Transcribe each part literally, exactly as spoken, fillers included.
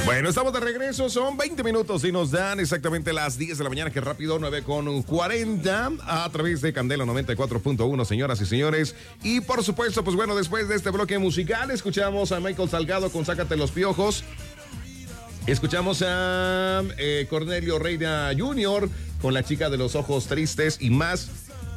Bueno, estamos de regreso, son veinte minutos y nos dan exactamente las diez de la mañana, que rápido, nueve con cuarenta, a través de Candela noventa y cuatro punto uno, señoras y señores. Y por supuesto, pues bueno, después de este bloque musical, escuchamos a Michael Salgado con Sácate los Piojos. Escuchamos a eh, Cornelio Reina junior con La Chica de los Ojos Tristes y más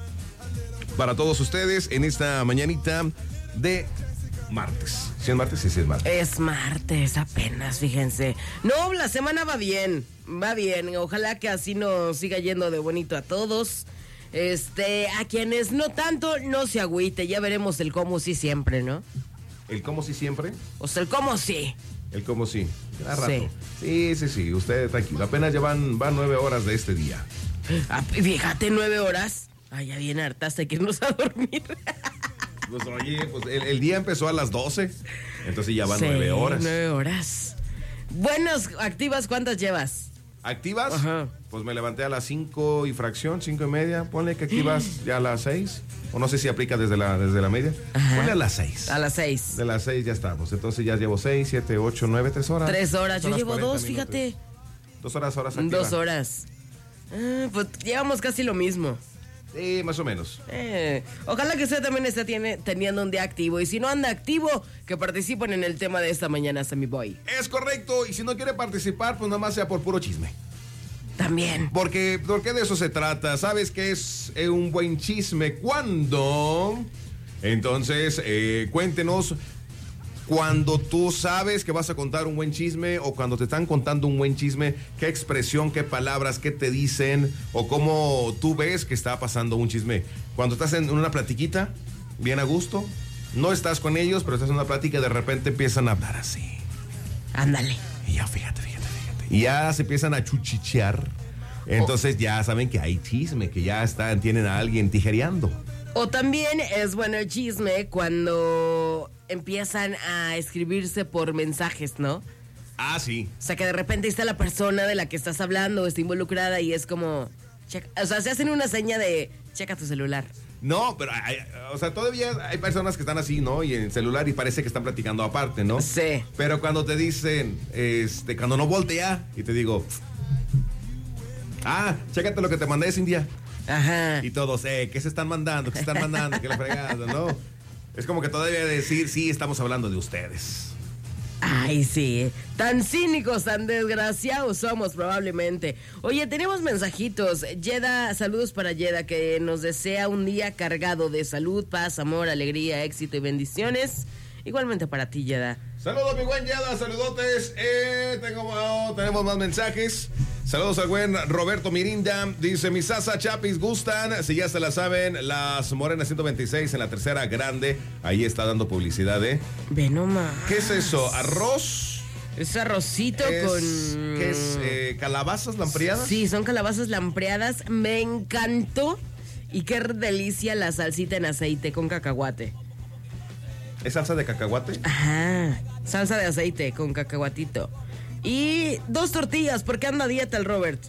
para todos ustedes en esta mañanita de martes. ¿Sí es martes? Sí, sí es martes. Es martes apenas, fíjense. No, la semana va bien, va bien. Ojalá que así nos siga yendo de bonito a todos. Este, a quienes no tanto, no se agüite. Ya veremos el cómo sí siempre, ¿no? ¿El cómo sí siempre? O sea, el cómo sí. El cómo sí. Cada rato. Sí. Sí, sí, sí. Usted tranquilo. Apenas ya van, van nueve horas de este día. Ah, fíjate, nueve horas. Ay, ya bien hartaste que irnos a dormir. Pues oye, pues el, el día empezó a las doce. Entonces ya van sí, nueve horas. Nueve horas. Buenas, activas, ¿cuántas llevas? ¿Activas? Ajá. Pues me levanté a las cinco y fracción, cinco y media. Ponle que activas ya a las seis. O no sé si aplica desde la, desde la media. Ajá. Ponle a las seis. A las seis. De las seis ya estamos. Entonces ya llevo seis, siete, ocho, nueve, tres horas. Tres horas. Yo horas llevo dos, minutos. fíjate. Dos horas, horas activa. Dos horas. Ah, pues llevamos casi lo mismo. Sí, más o menos. Eh, ojalá que usted también esté tiene, teniendo un día activo. Y si no anda activo, que participen en el tema de esta mañana, Sammy Boy. Es correcto. Y si no quiere participar, pues nada más sea por puro chisme. También. Porque, porque de eso se trata. ¿Sabes qué es eh, un buen chisme? ¿Cuándo? Entonces, eh, cuéntenos. Cuando tú sabes que vas a contar un buen chisme o cuando te están contando un buen chisme, qué expresión, qué palabras, qué te dicen o cómo tú ves que está pasando un chisme. Cuando estás en una platiquita, bien a gusto, no estás con ellos, pero estás en una plática y de repente empiezan a hablar así. Ándale. Y ya fíjate, fíjate, fíjate. Y ya se empiezan a chuchichear. Entonces ya saben que hay chisme, que ya están, tienen a alguien tijereando. O también es bueno el chisme cuando empiezan a escribirse por mensajes, ¿no? Ah, sí. O sea, que de repente está la persona de la que estás hablando, está involucrada y es como... Checa, o sea, se hacen una seña de checa tu celular. No, pero hay, o sea, todavía hay personas que están así, ¿no? Y en el celular y parece que están platicando aparte, ¿no? Sí. Pero cuando te dicen, este, cuando no voltea y te digo, ah, chécate lo que te mandé, Cintia. Ajá. Y todos, eh, ¿qué se están mandando? ¿Qué se están mandando? ¿Qué le fregado? ¿No? Es como que todavía decir, sí, estamos hablando de ustedes. Ay, sí. Tan cínicos, tan desgraciados somos probablemente. Oye, tenemos mensajitos. Yeda, saludos para Yeda, que nos desea un día cargado de salud, paz, amor, alegría, éxito y bendiciones. Igualmente para ti, Yeda. Saludos, mi buen Yeda, saludotes. Eh, tengo, oh, tenemos más mensajes. Saludos al buen Roberto Mirinda. Dice, mis Sasa Chapis gustan. Si ya se la saben, las Morenas ciento veintiséis en la tercera grande. Ahí está dando publicidad, ¿eh? Ve nomás. ¿Qué es eso? ¿Arroz? Es arrocito es, con... ¿Qué es? Eh, ¿Calabazas lampreadas? Sí, son calabazas lampreadas. Me encantó. Y qué delicia la salsita en aceite con cacahuate. ¿Es salsa de cacahuate? Ajá. Salsa de aceite con cacahuatito. Y dos tortillas, porque anda a dieta el Robert.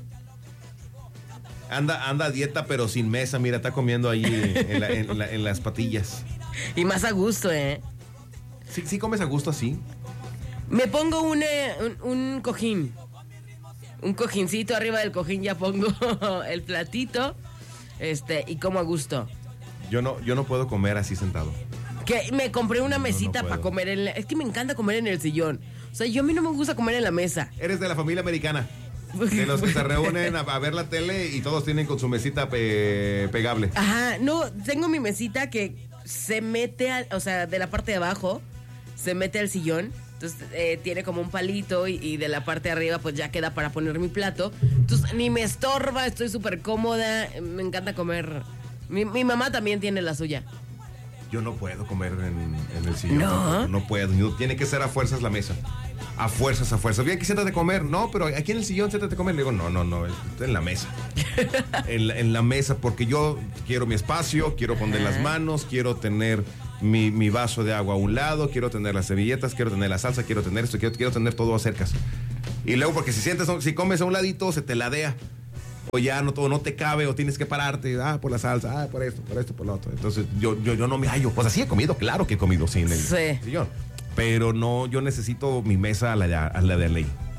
Anda, anda a dieta, pero sin mesa. Mira, está comiendo ahí en, la, en, la, en las patillas. Y más a gusto, ¿eh? ¿Sí, sí comes a gusto así? Me pongo un, eh, un, un cojín. Un cojincito arriba del cojín, ya pongo el platito. Este, y como a gusto. Yo no, yo no puedo comer así sentado. Que me compré una mesita no, no para comer en la... Es que me encanta comer en el sillón. O sea, yo a mí no me gusta comer en la mesa. Eres de la familia americana. De los que se reúnen a, a ver la tele y todos tienen con su mesita pe, pegable. Ajá, no, tengo mi mesita que se mete, al, o sea, de la parte de abajo, se mete al sillón. Entonces eh, tiene como un palito y, y de la parte de arriba pues ya queda para poner mi plato. Entonces ni me estorba, estoy súper cómoda, me encanta comer. Mi, mi mamá también tiene la suya. Yo no puedo comer en, en el sillón. No. No, no puedo. Tiene que ser a fuerzas la mesa. A fuerzas, a fuerzas. Bien, aquí siéntate a comer. No, pero aquí en el sillón siéntate a comer. Le digo, no, no, no. En la mesa. en, la, en la mesa, porque yo quiero mi espacio, quiero poner las manos, quiero tener mi, mi vaso de agua a un lado, quiero tener las servilletas, quiero tener la salsa, quiero tener esto, quiero, quiero tener todo a cercas. Y luego, porque si sientes, si comes a un ladito, se te ladea. O ya no todo no te cabe, o tienes que pararte, ah, por la salsa, ah, por esto, por esto, por lo otro. Entonces, yo, yo, yo no me hallo. Pues así he comido, claro que he comido sin el sí. sillón. Pero no, yo necesito mi mesa a la de, a la de ley.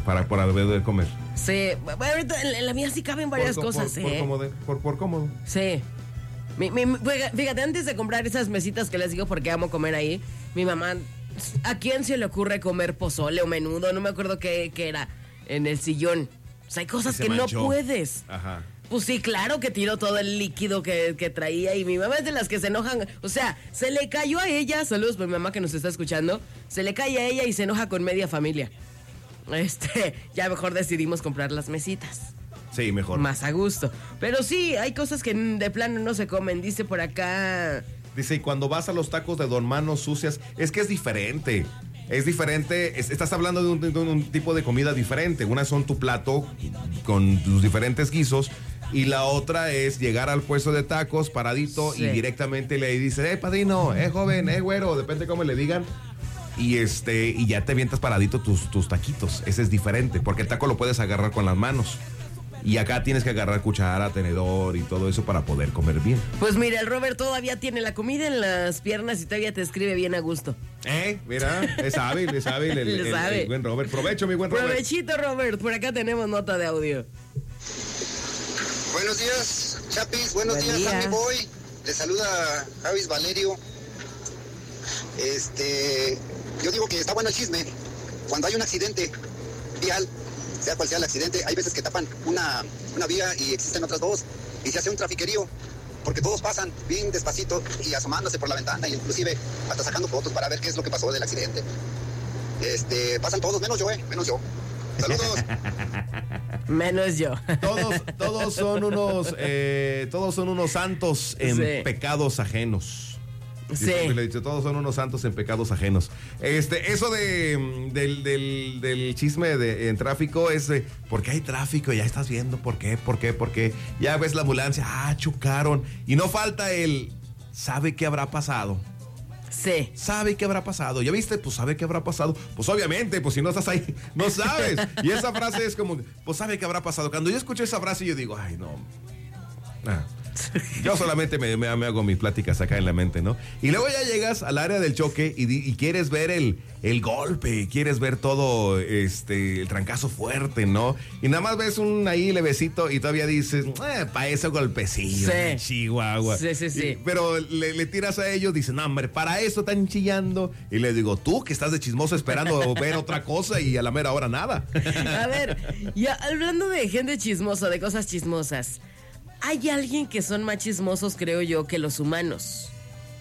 para poder comer. Sí, bueno, ahorita en la mía sí caben varias por, cosas, por, ¿eh? Por cómodo. Por, por cómodo. Sí. Mi, mi, fíjate, antes de comprar esas mesitas que les digo porque amo comer ahí, mi mamá, ¿a quién se le ocurre comer pozole o menudo? No me acuerdo qué, qué era, en el sillón. O sea, hay cosas que manchó. No puedes. Ajá. Pues sí, claro que tiró todo el líquido que, que traía y mi mamá es de las que se enojan. O sea, se le cayó a ella, saludos por mi mamá que nos está escuchando, se le cae a ella y se enoja con media familia. Este, ya mejor decidimos comprar las mesitas. Sí, mejor. Más a gusto. Pero sí, hay cosas que de plano no se comen, dice por acá. Dice, y cuando vas a los tacos de Don Mano sucias, es que es diferente. Es diferente, es, estás hablando de un, de un tipo de comida diferente. Una son tu plato con los diferentes guisos y la otra es llegar al puesto de tacos paradito sí. y directamente le dices, eh, padrino, eh, joven, eh, güero, depende cómo le digan. Y este y ya te avientas paradito tus, tus taquitos. Ese es diferente, porque el taco lo puedes agarrar con las manos. Y acá tienes que agarrar cuchara, tenedor y todo eso para poder comer bien. Pues mira, el Robert todavía tiene la comida en las piernas y todavía te escribe bien a gusto. Eh, mira, es hábil, es hábil el, el, el, el buen Robert. Provecho, mi buen Robert. Provechito, Robert. Por acá tenemos nota de audio. Buenos días, Chapis. Buenos Buen días, día. Sammy Boy. Le saluda Javis Valerio. Este, yo digo que está bueno el chisme. Cuando hay un accidente vial, sea cual sea el accidente, hay veces que tapan una, una vía y existen otras dos y se hace un trafiquerío porque todos pasan bien despacito y asomándose por la ventana y inclusive hasta sacando fotos para ver qué es lo que pasó del accidente. Este, pasan todos, menos yo, eh, menos yo. Saludos. Menos yo. Todos, todos son unos, eh, todos son unos santos en Sí. pecados ajenos. Sí. Le he dicho, todos son unos santos en pecados ajenos. Este, eso de del, del, del chisme de, en tráfico es de, ¿por qué hay tráfico? Ya estás viendo por qué, por qué, por qué. Ya ves la ambulancia, ah, chocaron. Y no falta el, ¿sabe qué habrá pasado? Sí. ¿Sabe qué habrá pasado? ¿Ya viste? Pues sabe qué habrá pasado. Pues obviamente, pues si no estás ahí, no sabes. Y esa frase es como, pues sabe qué habrá pasado. Cuando yo escucho esa frase yo digo, ay, no. Ah. Yo solamente me, me, me hago mis pláticas acá en la mente, ¿no? Y luego ya llegas al área del choque y, y quieres ver el, el golpe, quieres ver todo este el trancazo fuerte, ¿no? Y nada más ves un ahí levecito y todavía dices, eh, para ese golpecillo, Sí. Chihuahua. Sí, sí, sí. Y- pero le, le tiras a ellos, dicen, no, hombre, para eso están chillando. Y le digo, tú que estás de chismoso esperando ver otra cosa y a la mera hora nada. A ver, ya hablando de gente chismosa, de cosas chismosas, hay alguien que son más chismosos, creo yo, que los humanos.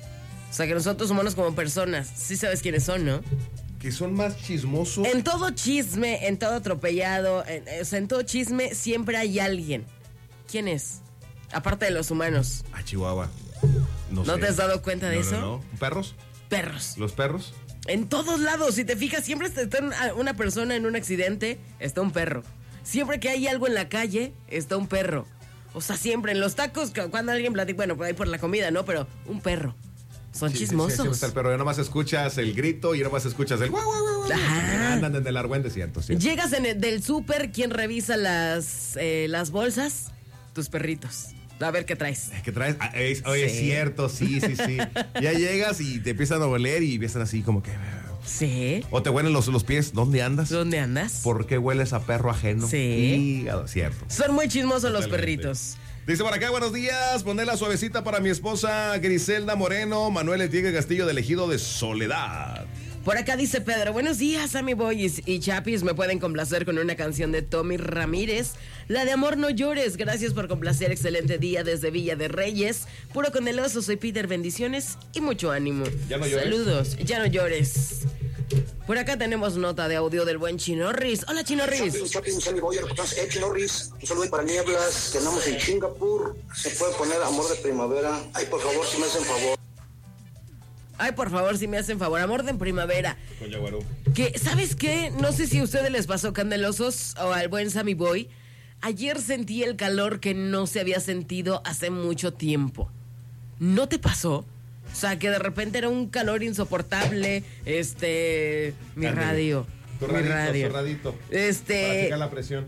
O sea, que nosotros humanos como personas. Sí sabes quiénes son, ¿no? Que son más chismosos. En todo chisme, en todo atropellado, en, o sea, en todo chisme siempre hay alguien. ¿Quién es? Aparte de los humanos. Ah, Chihuahua. No, ¿No sé. te has dado cuenta de No, eso? No, no. ¿Perros? Perros. ¿Los perros? En todos lados, si te fijas, siempre está una- una persona en un accidente, está un perro. Siempre que hay algo en la calle, está un perro. O sea, siempre en los tacos, cu- cuando alguien platica, bueno, por ahí por la comida, ¿no? Pero un perro. Son Sí, sí, sí, chismosos. siempre está el perro. Ya nomás escuchas el grito y nomás escuchas el guau, guau, guau, guau. Ajá. Andan en el argüente, cierto, cierto. Llegas en el- del súper, ¿quién revisa las, eh, las bolsas? Tus perritos. A ver qué traes. ¿Qué traes? Ah, es, oye, es Sí. cierto, sí, sí, sí. Ya llegas y te empiezan a oler y empiezan así como que... Sí. O te huelen los, los pies. ¿Dónde andas? ¿Dónde andas? ¿Por qué hueles a perro ajeno? Sí. Hígado, cierto. Son muy chismosos los Totalmente. perritos. Dice por acá, buenos días, ponela suavecita para mi esposa Griselda Moreno, Manuel Etienne Castillo del Ejido de Soledad. Por acá dice Pedro, buenos días, Sammy Boys y Chapis, me pueden complacer con una canción de Tommy Ramírez, la de Amor No Llores. Gracias por complacer, excelente día desde Villa de Reyes. Puro condeloso, soy Peter, bendiciones y mucho ánimo. Ya no llores. Saludos, ya no llores. Por acá tenemos nota de audio del buen Chinorris. Hola, Chinorris. Chapin, Chapin, Sammy Boy, eh, Chinorris, un saludo para Nieblas, que andamos en Singapur. Se puede poner Amor de Primavera. Ay, por favor, si me hacen favor. Ay, por favor, si me hacen favor, Amor de Primavera. Con Yaguarú. Que, ¿sabes qué? No sé si a ustedes les pasó, candelosos, o al buen Sammy Boy. Ayer sentí el calor que no se había sentido hace mucho tiempo. ¿No te pasó? O sea, que de repente era un calor insoportable. Este. Mi Ándale. radio. Mi Zurradito, radio. zurradito. Para Este. checar la presión.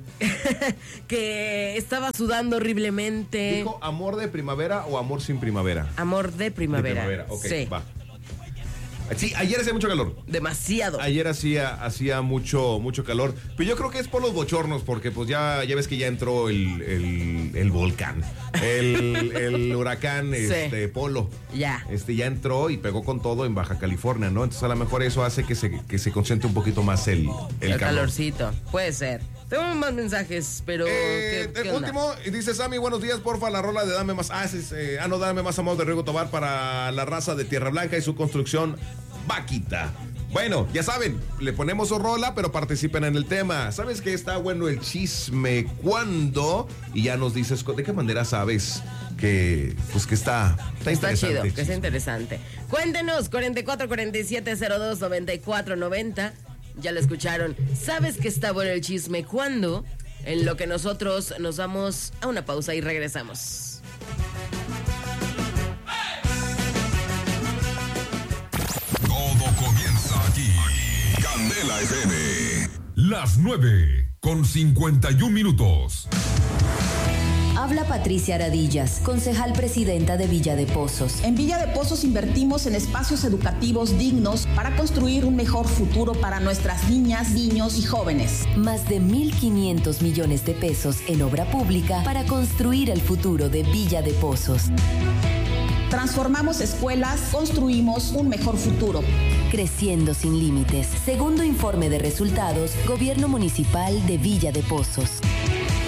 Que estaba sudando horriblemente. ¿Dijo amor de primavera o amor sin primavera? Amor de primavera. De primavera, ok, Sí. va. Sí, ayer hacía mucho calor. Demasiado. Ayer hacía, hacía mucho, mucho calor. Pero yo creo que es por los bochornos, porque pues ya, ya ves que ya entró el, el, el volcán. El, el huracán Sí. este, Polo. Ya. Este ya entró y pegó con todo en Baja California, ¿no? Entonces a lo mejor eso hace que se, que se concentre un poquito más el, el, El, calor. calorcito. Puede ser. Tengo más mensajes, pero. Eh, ¿qué, qué el onda? último, dice Sammy, buenos días, porfa, la rola de Dame Más. Ah, es, eh, ah no, Dame Más Amor de Rigo Tobar para la raza de Tierra Blanca y su construcción Vaquita. Bueno, ya saben, le ponemos su rola, pero participen en el tema. ¿Sabes que está bueno el chisme? ¿Cuándo? Y ya nos dices de qué manera sabes que, pues que está, está, Está interesante chido, el que está chisme. interesante. Cuéntenos, cuarenta y cuatro cuarenta y siete cero dos noventa y cuatro noventa. Ya lo escucharon. ¿Sabes que está bueno el chisme? ¿Cuándo? En lo que nosotros nos vamos a una pausa y regresamos. Todo comienza aquí. Candela F M. Las nueve con cincuenta y un minutos. Habla Patricia Aradillas, concejal presidenta de Villa de Pozos. En Villa de Pozos invertimos en espacios educativos dignos para construir un mejor futuro para nuestras niñas, niños y jóvenes. Más de mil quinientos millones de pesos en obra pública para construir el futuro de Villa de Pozos. Transformamos escuelas, construimos un mejor futuro. Creciendo sin límites. Segundo informe de resultados, Gobierno Municipal de Villa de Pozos.